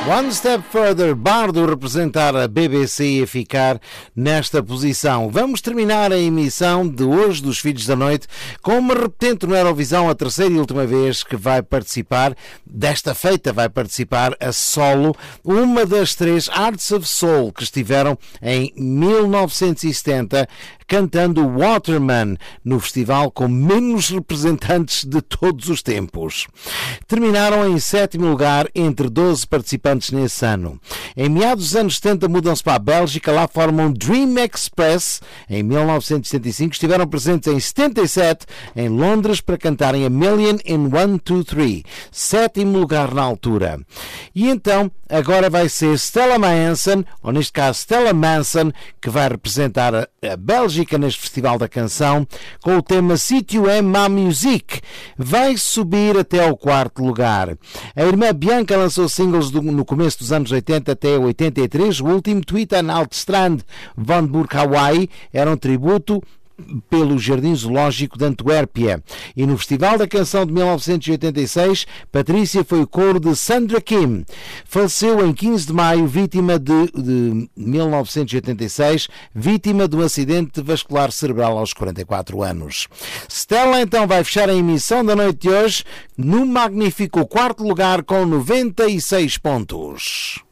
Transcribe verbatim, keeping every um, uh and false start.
One Step Further, Bardo representar a B B C e ficar nesta posição. Vamos terminar a emissão de hoje dos Filhos da Noite com uma repetente no Eurovisão, a terceira e última vez que vai participar. Desta feita vai participar a solo uma das três Hearts of Soul que estiveram em mil novecentos e setenta cantando Waterman no festival com menos representantes de todos os tempos. Terminaram em sétimo lugar entre doze participantes nesse ano. Em meados dos anos setenta mudam-se para a Bélgica, lá formam Dream Express. Em mil novecentos e setenta e cinco estiveram presentes em setenta e sete em Londres para cantarem A Million in One, Two, Three. Sétimo lugar na altura. E então, agora vai ser Stella Manson, ou neste caso Stella Manson, que vai representar a, a Bélgica neste Festival da Canção, com o tema Sítio é Ma Musique. Vai subir até ao quarto lugar. A irmã Bianca lançou singles do, no começo dos anos oitenta até oitenta e três. O último, Tweet an Altstrand van Burg Hawaii, era um tributo pelo Jardim Zoológico de Antuérpia. E no Festival da Canção de mil novecentos e oitenta e seis, Patrícia foi o coro de Sandra Kim. Faleceu em quinze de maio, vítima de, de mil novecentos e oitenta e seis, vítima de um acidente vascular cerebral aos quarenta e quatro anos. Stella então vai fechar a emissão da noite de hoje no magnífico quarto lugar com noventa e seis pontos.